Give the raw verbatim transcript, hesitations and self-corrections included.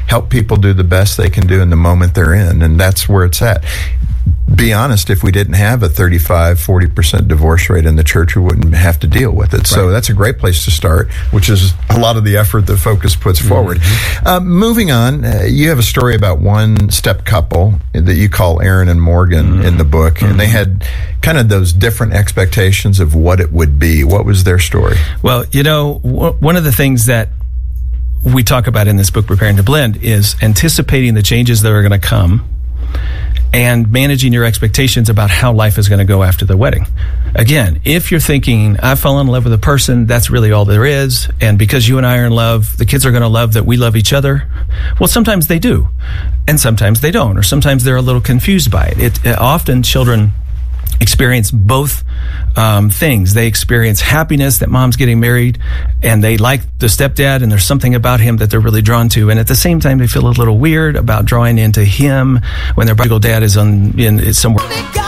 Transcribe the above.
help people do the best they can do in the moment they're in, and that's where it's at. Be honest, if we didn't have a thirty-five, forty percent divorce rate in the church, we wouldn't have to deal with it. Right. So that's a great place to start, which is a lot of the effort that Focus puts forward. Mm-hmm. Uh, moving on, uh, you have a story about one step couple that you call Aaron and Morgan mm-hmm. in the book, mm-hmm. and they had kind of those different expectations of what it would be. What was their story? Well, you know, w- one of the things that we talk about in this book, Preparing to Blend, is anticipating the changes that are going to come and managing your expectations about how life is going to go after the wedding. Again, if you're thinking, I've fallen in love with a person, that's really all there is, and because you and I are in love, the kids are going to love that we love each other. Well, sometimes they do, and sometimes they don't, or sometimes they're a little confused by it. It, it often children experience both um, things. They experience happiness that mom's getting married, and they like the stepdad, and there's something about him that they're really drawn to. And at the same time, they feel a little weird about drawing into him when their biological dad is on in is somewhere.